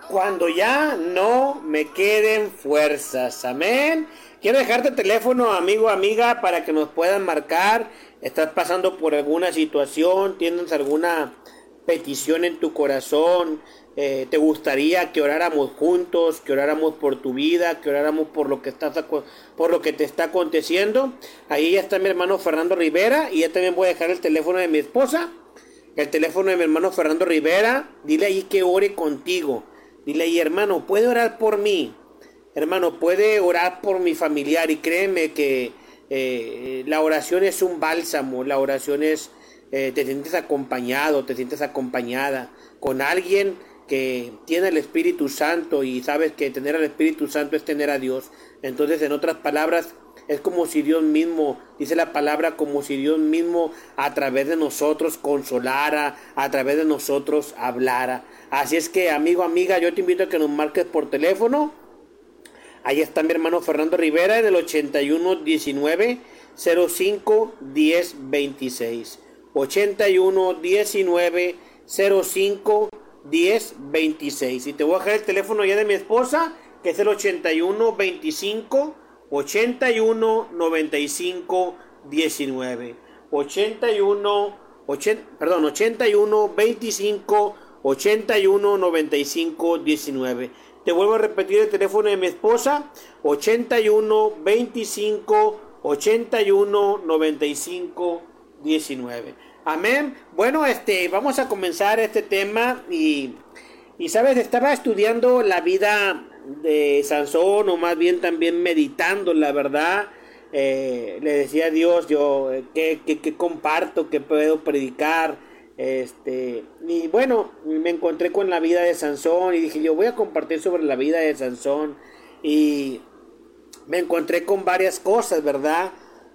cuando ya no me queden fuerzas. Amén. Quiero dejarte el teléfono, amigo, amiga, para que nos puedan marcar. Estás pasando por alguna situación, tienes alguna petición en tu corazón, te gustaría que oráramos juntos, que oráramos por tu vida, que oráramos por lo que te está aconteciendo. Ahí ya está mi hermano Fernando Rivera, y ya también voy a dejar el teléfono de mi esposa, el teléfono de mi hermano Fernando Rivera. Dile ahí que ore contigo. Dile ahí: hermano, ¿puede orar por mí? Hermano, ¿puede orar por mi familiar? Y créeme que la oración es un bálsamo. La oración es, te sientes acompañado, te sientes acompañada con alguien que tiene el Espíritu Santo, y sabes que tener al Espíritu Santo es tener a Dios. Entonces, en otras palabras, es como si Dios mismo, dice la palabra, como si Dios mismo a través de nosotros consolara, a través de nosotros hablara. Así es que, amigo, amiga, yo te invito a que nos marques por teléfono. Ahí está mi hermano Fernando Rivera en el 81 19 05 10 26. 81 19 05 10 26. Y te voy a dejar el teléfono ya de mi esposa, que es el 81 25 81 95 19. 81 25 81 95 19. Te vuelvo a repetir el teléfono de mi esposa: 81 25 81 95 19. Amén. Bueno, vamos a comenzar este tema, y sabes, estaba estudiando la vida de Sansón, o más bien también meditando, la verdad. Le decía a Dios yo que comparto, que puedo predicar. Y bueno, me encontré con la vida de Sansón y dije: yo voy a compartir sobre la vida de Sansón. Y me encontré con varias cosas, ¿verdad?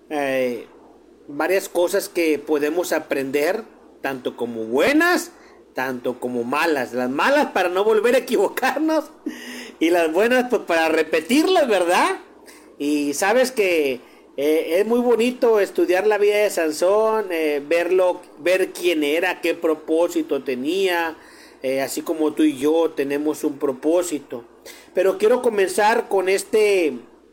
Varias cosas que podemos aprender, tanto como buenas, tanto como malas. Las malas para no volver a equivocarnos, y las buenas pues para repetirlas, ¿verdad? Y sabes que es muy bonito estudiar la vida de Sansón, ver quién era, qué propósito tenía, así como tú y yo tenemos un propósito. Pero quiero comenzar con este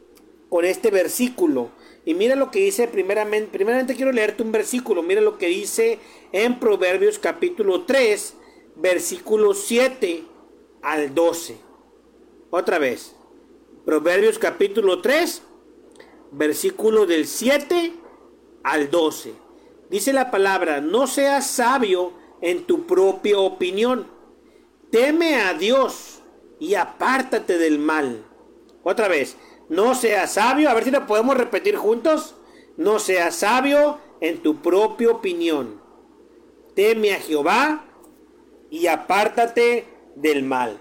versículo. Y mira lo que dice primeramente quiero leerte un versículo. Mira lo que dice en Proverbios capítulo 3, versículos 7 al 12. Otra vez. Proverbios capítulo 3, versículo del 7 al 12. Dice la palabra: no seas sabio en tu propia opinión. Teme a Dios y apártate del mal. Otra vez. No seas sabio, a ver si lo podemos repetir juntos. No seas sabio en tu propia opinión. Teme a Jehová y apártate del mal.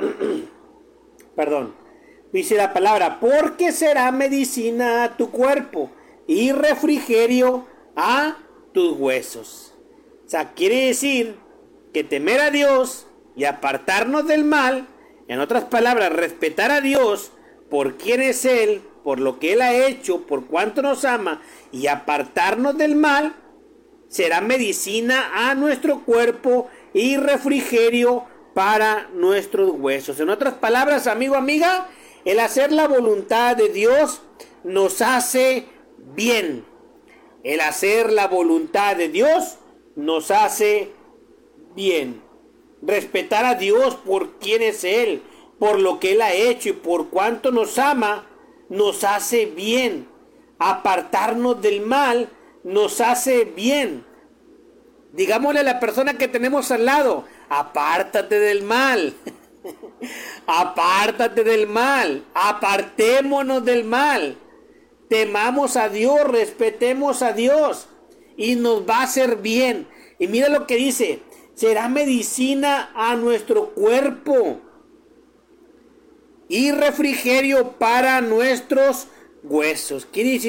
Perdón. Dice la palabra: porque será medicina a tu cuerpo y refrigerio a tus huesos. O sea, quiere decir que temer a Dios y apartarnos del mal, en otras palabras, respetar a Dios por quién es Él, por lo que Él ha hecho, por cuánto nos ama, y apartarnos del mal, será medicina a nuestro cuerpo y refrigerio para nuestros huesos. En otras palabras, amigo, amiga, el hacer la voluntad de Dios nos hace bien. El hacer la voluntad de Dios nos hace bien. Respetar a Dios por quién es Él, por lo que Él ha hecho y por cuánto nos ama, nos hace bien. Apartarnos del mal nos hace bien. Digámosle a la persona que tenemos al lado: apártate del mal. Apártate del mal. Apartémonos del mal. Temamos a Dios, respetemos a Dios, y nos va a hacer bien. Y mira lo que dice: será medicina a nuestro cuerpo y refrigerio para nuestros huesos. Quiere decir